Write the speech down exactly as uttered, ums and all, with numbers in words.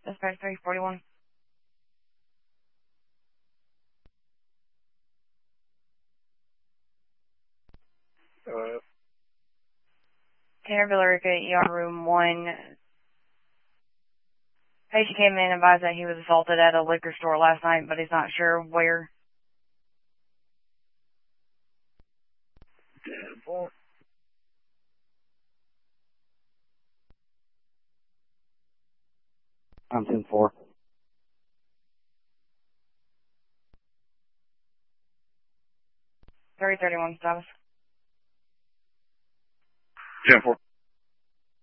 Dispatch three forty-one. Uh, Tanner Villarica, E R room one. Patient came in and advised that he was assaulted at a liquor store last night, but he's not sure where. ten four. I'm ten four. three thirty-one status. ten four.